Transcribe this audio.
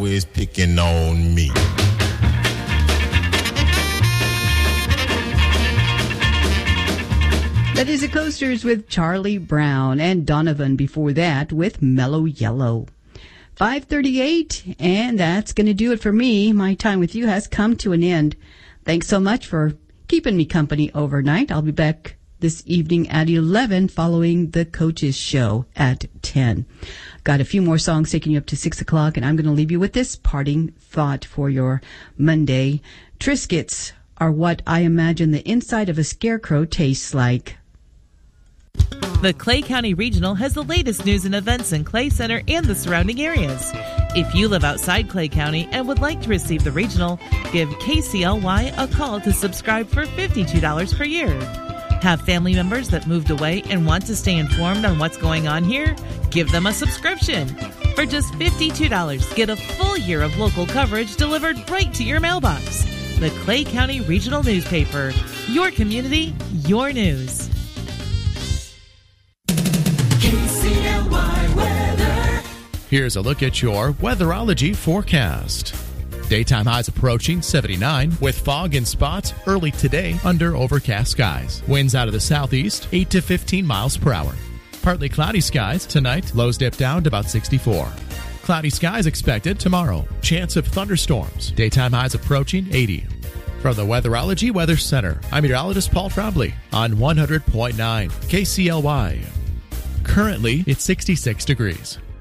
always picking on me. That is the Coasters with Charlie Brown, and Donovan before that with Mellow Yellow. 5:38, and that's going to do it for me. My time with you has come to an end. Thanks so much for keeping me company overnight. I'll be back this evening at 11 following the Coaches Show at 10. Got a few more songs taking you up to 6 o'clock, and I'm going to leave you with this parting thought for your Monday. Triscuits are what I imagine the inside of a scarecrow tastes like. The Clay County Regional has the latest news and events in Clay Center and the surrounding areas. If you live outside Clay County and would like to receive the Regional, give KCLY a call to subscribe for $52 per year. Have family members that moved away and want to stay informed on what's going on here? Give them a subscription. For just $52, get a full year of local coverage delivered right to your mailbox. The Clay County Regional Newspaper. Your community, your news. KCLY weather. Here's a look at your weatherology forecast. Daytime highs approaching 79 with fog in spots early today under overcast skies. Winds out of the southeast 8 to 15 miles per hour. Partly cloudy skies tonight. Lows dip down to about 64. Cloudy skies expected tomorrow. Chance of thunderstorms. Daytime highs approaching 80. From the Weatherology Weather Center, I'm meteorologist Paul Trombley on 100.9 KCLY. Currently, it's 66 degrees.